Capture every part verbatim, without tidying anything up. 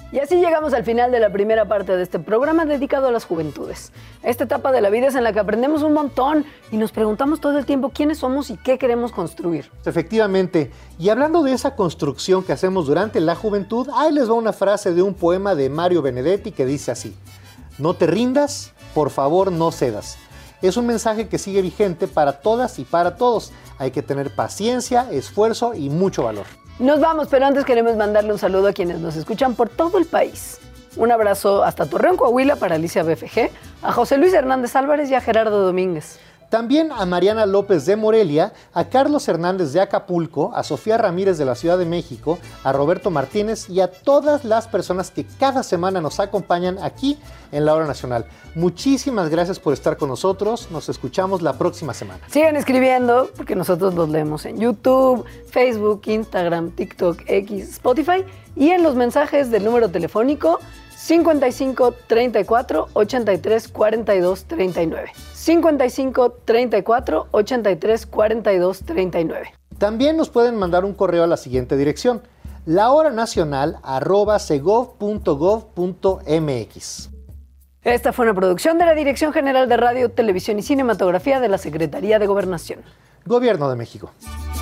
Y así llegamos al final de la primera parte de este programa dedicado a las juventudes. Esta etapa de la vida es en la que aprendemos un montón y nos preguntamos todo el tiempo quiénes somos y qué queremos construir. Efectivamente, y hablando de esa construcción que hacemos durante la juventud, ahí les va una frase de un poema de Mario Benedetti que dice así: no te rindas, por favor no cedas. Es un mensaje que sigue vigente para todas y para todos. Hay que tener paciencia, esfuerzo y mucho valor. Nos vamos, pero antes queremos mandarle un saludo a quienes nos escuchan por todo el país. Un abrazo hasta Torreón, Coahuila, para Alicia B F G, a José Luis Hernández Álvarez y a Gerardo Domínguez. También a Mariana López de Morelia, a Carlos Hernández de Acapulco, a Sofía Ramírez de la Ciudad de México, a Roberto Martínez y a todas las personas que cada semana nos acompañan aquí en La Hora Nacional. Muchísimas gracias por estar con nosotros. Nos escuchamos la próxima semana. Sigan escribiendo, porque nosotros los leemos en YouTube, Facebook, Instagram, TikTok, X, Spotify y en los mensajes del número telefónico cincuenta y cinco, treinta y cuatro, ochenta y tres, cuarenta y dos, treinta y nueve. cincuenta y cinco, treinta y cuatro, ochenta y tres, cuarenta y dos, treinta y nueve. También nos pueden mandar un correo a la siguiente dirección: lahoranacional arroba segov punto gov punto mx. Esta fue una producción de la Dirección General de Radio, Televisión y Cinematografía de la Secretaría de Gobernación. Gobierno de México.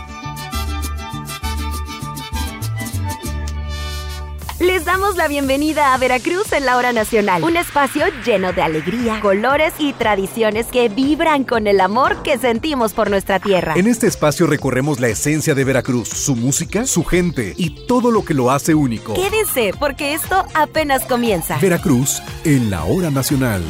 Les damos la bienvenida a Veracruz en La Hora Nacional, un espacio lleno de alegría, colores y tradiciones que vibran con el amor que sentimos por nuestra tierra. En este espacio recorremos la esencia de Veracruz, su música, su gente y todo lo que lo hace único. Quédense, porque esto apenas comienza. Veracruz en La Hora Nacional.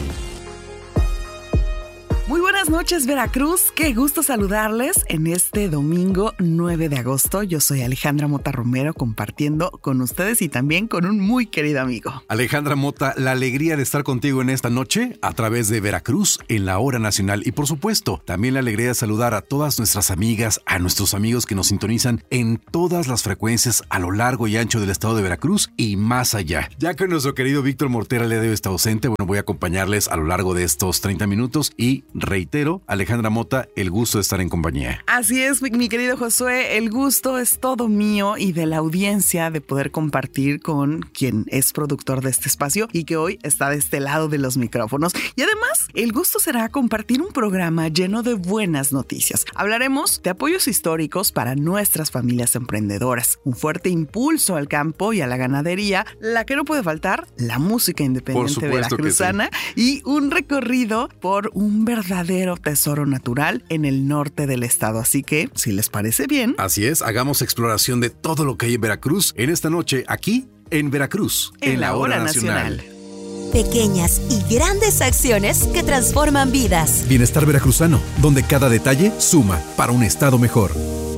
Muy buenas noches, Veracruz. Qué gusto saludarles en este domingo nueve de agosto. Yo soy Alejandra Mota Romero, compartiendo con ustedes y también con un muy querido amigo. Alejandra Mota, la alegría de estar contigo en esta noche a través de Veracruz en La Hora Nacional. Y por supuesto, también la alegría de saludar a todas nuestras amigas, a nuestros amigos que nos sintonizan en todas las frecuencias a lo largo y ancho del estado de Veracruz y más allá. Ya que nuestro querido Víctor Mortera le debe estar ausente, bueno, voy a acompañarles a lo largo de estos treinta minutos y reitero, Alejandra Mota, el gusto de estar en compañía. Así es, mi querido Josué, el gusto es todo mío y de la audiencia de poder compartir con quien es productor de este espacio y que hoy está de este lado de los micrófonos. Y además, el gusto será compartir un programa lleno de buenas noticias. Hablaremos de apoyos históricos para nuestras familias emprendedoras, un fuerte impulso al campo y a la ganadería, la que no puede faltar, la música independiente veracruzana, sí, y un recorrido por un verdadero tesoro natural en el norte del estado. Así que, si les parece bien... Así es, hagamos exploración de todo lo que hay en Veracruz en esta noche, aquí en Veracruz, en, en la Hora Nacional. Nacional. Pequeñas y grandes acciones que transforman vidas. Bienestar veracruzano, donde cada detalle suma para un estado mejor.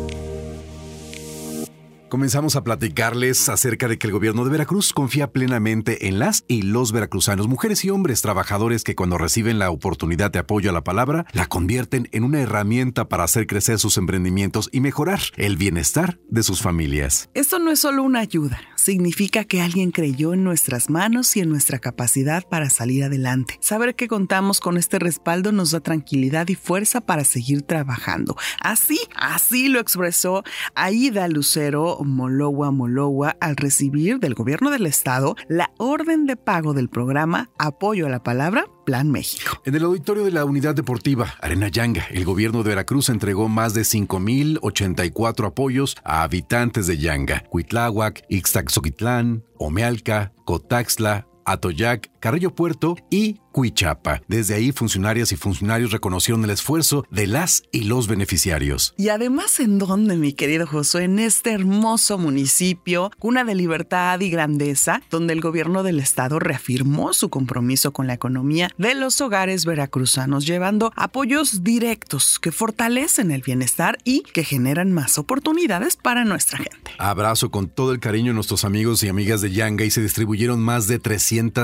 Comenzamos a platicarles acerca de que el gobierno de Veracruz confía plenamente en las y los veracruzanos, mujeres y hombres trabajadores que cuando reciben la oportunidad de apoyo a la palabra, la convierten en una herramienta para hacer crecer sus emprendimientos y mejorar el bienestar de sus familias. Esto no es solo una ayuda, significa que alguien creyó en nuestras manos y en nuestra capacidad para salir adelante. Saber que contamos con este respaldo nos da tranquilidad y fuerza para seguir trabajando. Así, así lo expresó Aida Lucero Molowa Molowa al recibir del gobierno del estado la orden de pago del programa Apoyo a la Palabra Plan México. En el auditorio de la Unidad Deportiva Arena Yanga, el gobierno de Veracruz entregó más de cinco mil ochenta y cuatro apoyos a habitantes de Yanga, Cuitláhuac, Ixtaxoquitlán, Omealca, Cotaxtla, Atoyac, Carrillo Puerto y Cuichapa. Desde ahí, funcionarias y funcionarios reconocieron el esfuerzo de las y los beneficiarios. Y además, ¿en dónde, mi querido Josué? En este hermoso municipio, cuna de libertad y grandeza, donde el gobierno del estado reafirmó su compromiso con la economía de los hogares veracruzanos, llevando apoyos directos que fortalecen el bienestar y que generan más oportunidades para nuestra gente. Abrazo con todo el cariño a nuestros amigos y amigas de Yanga y se distribuyeron más de trescientas órdenes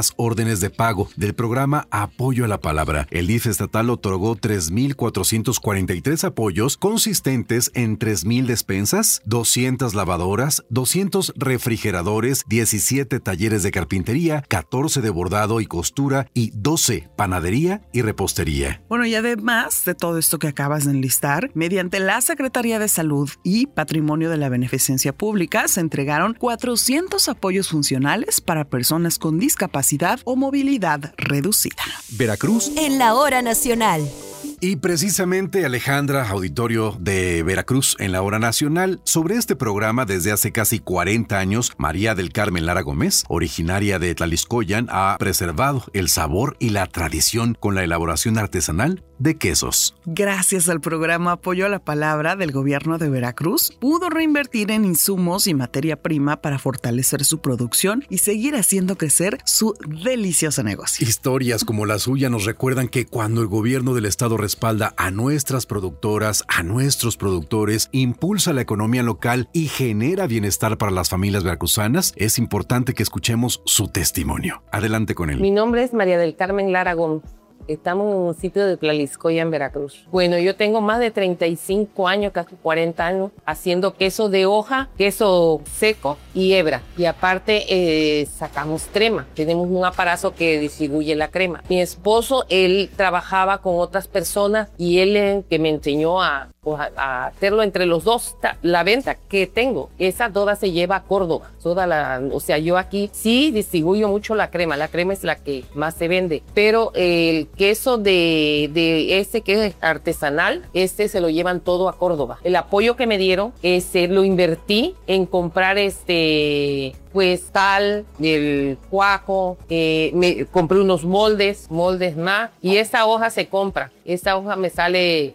órdenes de pago del programa Apoyo a la Palabra. El D I F estatal otorgó tres mil cuatrocientos cuarenta y tres apoyos consistentes en tres mil despensas, doscientas lavadoras, doscientos refrigeradores, diecisiete talleres de carpintería, catorce de bordado y costura y doce panadería y repostería. Bueno, y además de todo esto que acabas de enlistar, mediante la Secretaría de Salud y Patrimonio de la Beneficencia Pública se entregaron cuatrocientos apoyos funcionales para personas con discapacidad o movilidad reducida. Veracruz En la hora nacional. Y precisamente, Alejandra, auditorio de Veracruz en la hora nacional, sobre este programa desde hace casi cuarenta años, María del Carmen Lara Gómez, originaria de Tlaliscoyan, ha preservado el sabor y la tradición con la elaboración artesanal de quesos. Gracias al programa Apoyo a la Palabra del gobierno de Veracruz, pudo reinvertir en insumos y materia prima para fortalecer su producción y seguir haciendo crecer su delicioso negocio. Historias como la suya nos recuerdan que cuando el gobierno del estado respalda a nuestras productoras, a nuestros productores, impulsa la economía local y genera bienestar para las familias veracruzanas, es importante que escuchemos su testimonio. Adelante con él. Mi nombre es María del Carmen Lara Gómez. Estamos en un sitio de Tlaliscoyan, Veracruz. Bueno, yo tengo más de treinta y cinco años, casi cuarenta años, haciendo queso de hoja, queso seco y hebra. Y aparte eh, sacamos crema. Tenemos un aparato que distribuye la crema. Mi esposo, él trabajaba con otras personas y él eh, que me enseñó a, pues, a, a hacerlo entre los dos. La venta que tengo, esa toda se lleva a Córdoba. Toda la, o sea, yo aquí sí distribuyo mucho la crema. La crema es la que más se vende. Pero el queso de, de este que es artesanal, este se lo llevan todo a Córdoba. El apoyo que me dieron, este, lo invertí en comprar este, pues tal, el cuajo, eh, me compré unos moldes, moldes más, y esta hoja se compra. Esta hoja me sale,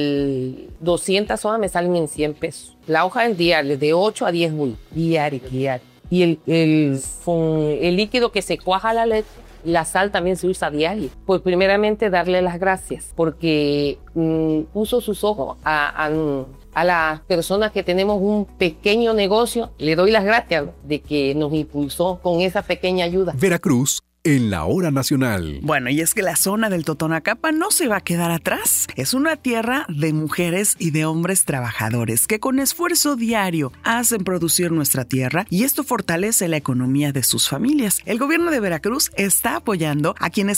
el doscientas hojas me salen en cien pesos. La hoja es diaria, de ocho a diez bultos, diario, diario. Y el, el, el líquido que se cuaja la leche, la sal también se usa a diario. Pues primeramente darle las gracias porque mmm, puso sus ojos a, a, a las personas que tenemos un pequeño negocio. Le doy las gracias de que nos impulsó con esa pequeña ayuda. Veracruz en la hora nacional. Bueno, y es que la zona del Totonacapa no se va a quedar atrás. Es una tierra de mujeres y de hombres trabajadores que con esfuerzo diario hacen producir nuestra tierra y esto fortalece la economía de sus familias. El gobierno de Veracruz está apoyando a quienes